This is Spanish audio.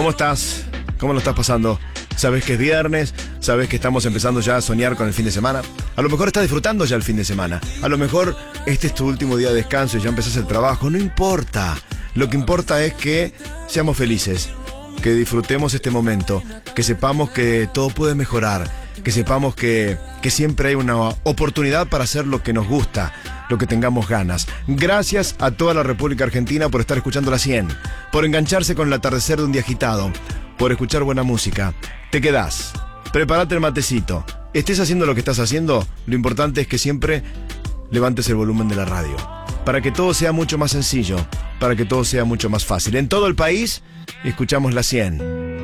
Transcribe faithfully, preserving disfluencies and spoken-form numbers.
¿Cómo estás? ¿Cómo lo estás pasando? Sabes que es viernes, sabes que estamos empezando ya a soñar con el fin de semana. A lo mejor estás disfrutando ya el fin de semana. A lo mejor este es tu último día de descanso y ya empezás el trabajo. No importa. Lo que importa es que seamos felices, que disfrutemos este momento, que sepamos que todo puede mejorar, que sepamos que, que siempre hay una oportunidad para hacer lo que nos gusta, lo que tengamos ganas. Gracias a toda la República Argentina por estar escuchando la cien, por engancharse con el atardecer de un día agitado, por escuchar buena música. Te quedás, prepárate el matecito, estés haciendo lo que estás haciendo, lo importante es que siempre levantes el volumen de la radio, para que todo sea mucho más sencillo, para que todo sea mucho más fácil. En todo el país escuchamos la cien.